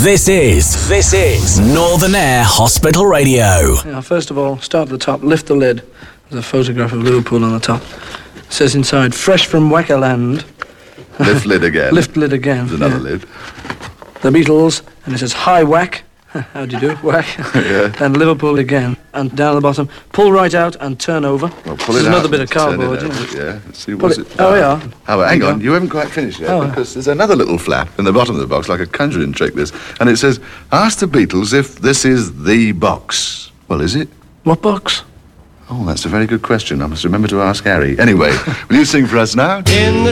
This is Northern Air Hospital Radio. Now, first of all, start at the top, lift the lid. There's a photograph of Liverpool on the top. It says inside, fresh from Wackerland. Lift lid again. Lift lid again. There's another lid. The Beatles, and it says, hi, Whack. How do you do? Whack. Yeah. And Liverpool again. And down at the bottom, pull right out and turn over. Well, pull There's it out. another bit of Turn it cardboard, over, isn't it? Yeah. Let's see, Pull what's it. it? Oh, yeah. Oh, well, hang on. You haven't quite finished yet, because there's another little flap in the bottom of the box, like a conjuring trick, this. And it says, ask the Beatles if this is the box. Well, is it? What box? Oh, that's a very good question. I must remember to ask Harry. Anyway, will you sing for us now? In the